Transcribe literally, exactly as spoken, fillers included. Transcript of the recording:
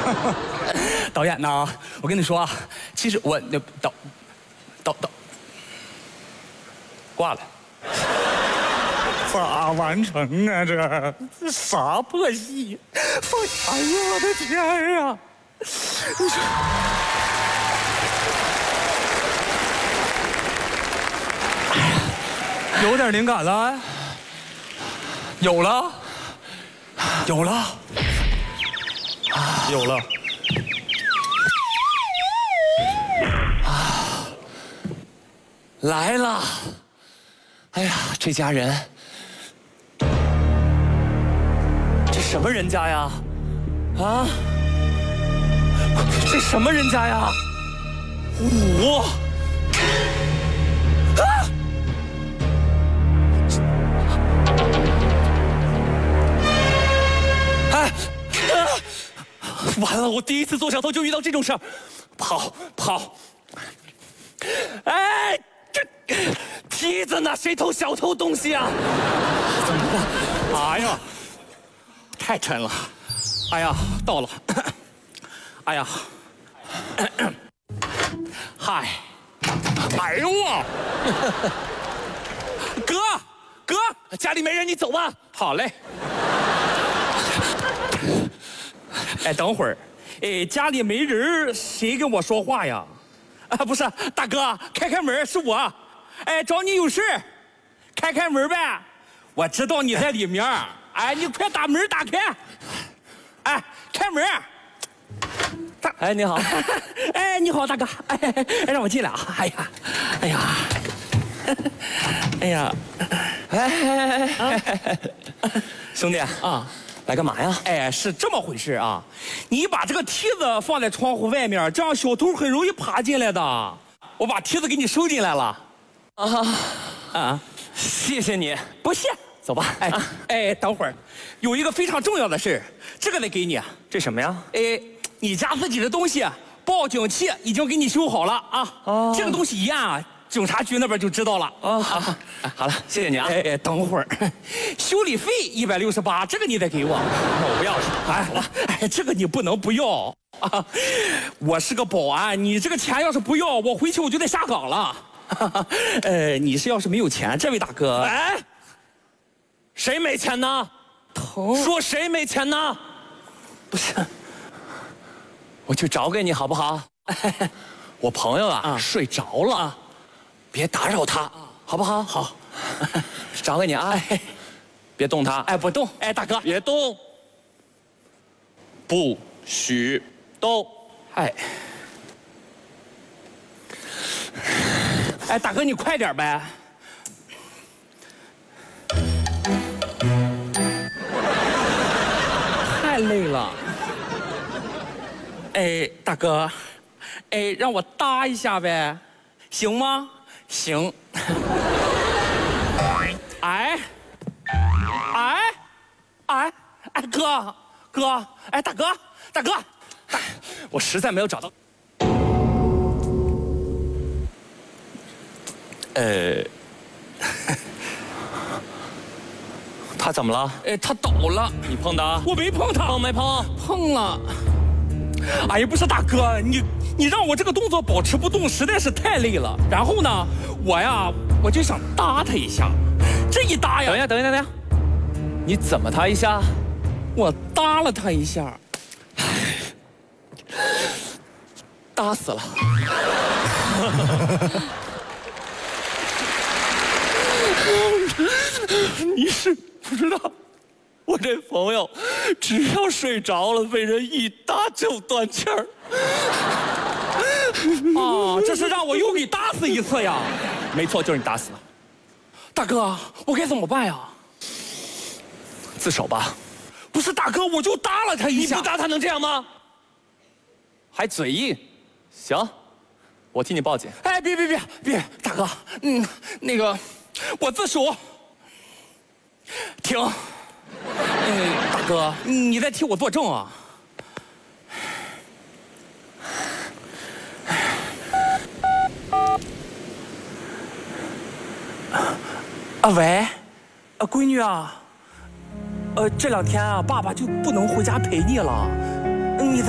导演呢？我跟你说啊，其实我那导导导挂了。 咋完成啊？这这啥破戏？哎呦我的天啊！你说。有点灵感了，有了，有了，有了， 啊，来了！哎呀，这家人，这什么人家呀？啊，这什么人家呀？五。完了！我第一次做小偷就遇到这种事儿，跑跑！哎，这梯子呢？谁偷小偷东西啊？怎么办？哎呀，太沉了！哎呀，到了！哎呀，嗨！哎呦我！哥哥，家里没人，你走吧。好嘞。哎，等会儿，哎，家里没人，谁跟我说话呀？啊，不是，大哥，开开门，是我。哎，找你有事，开开门呗。我知道你在里面。哎，你快把门打开。哎，开门。大，哎，你好。哎，你好，大哥。哎，让我进来啊。哎呀，哎呀，哎呀，哎，哎，兄弟啊。来干嘛呀？哎，是这么回事啊！你把这个梯子放在窗户外面，这样小偷很容易爬进来的。我把梯子给你收进来了。啊啊！谢谢你，不谢。走吧。哎、啊、哎，等会儿，有一个非常重要的事，这个得给你。这什么呀？哎，你家自己的东西，报警器已经给你修好了啊。哦。这个东西一按啊，警察局那边就知道了。哦，好，好，好了，谢谢你啊。哎哎，等会儿，修理费一百六十八，这个你得给我。那我不要是吧？哎，好了，哎，这个你不能不要啊！我是个保安，你这个钱要是不要，我回去我就得下岗了。呃，你是要是没有钱，这位大哥，哎，谁没钱呢？头说谁没钱呢？不是，我去找给你好不好？我朋友啊，啊睡着了。啊别打扰他，好不好？好，找给你啊！哎、别动他，哎，不动！哎，大哥，别动，不许动！哎，哎，大哥，你快点呗！太累了。哎，大哥，哎，让我搭一下呗，行吗？行，哎，哎，哎，哎，哥，哥，哎，大哥，大哥，大我实在没有找到。呃，他怎么了？哎，他倒了。你碰的？我没碰他。碰没碰？碰了。哎呀，不是大哥，你。你让我这个动作保持不动，实在是太累了。然后呢，我呀，我就想搭他一下，这一搭呀，等一下，等一下，等一下，你怎么他一下？我搭了他一下，搭死了。你是不知道，我这朋友只要睡着了，被人一搭就断气儿。啊，这是让我又给打死一次呀！没错，就是你打死的。大哥，我该怎么办呀？自首吧。不是大哥，我就搭了他一下。你不搭他能这样吗？还嘴硬。行，我替你报警。哎，别别别别，大哥，嗯，那个，我自首。停。嗯，大哥，你在替我作证啊？啊喂，啊闺女啊，呃这两天啊爸爸就不能回家陪你了，